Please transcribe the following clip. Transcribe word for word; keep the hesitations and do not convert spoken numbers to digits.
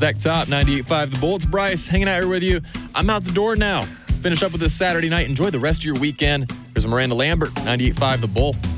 Zach Top, ninety-eight point five The Bull. It's Bryce hanging out here with you. I'm out the door now. Finish up with this Saturday night. Enjoy the rest of your weekend. Here's Miranda Lambert, ninety-eight point five The Bull.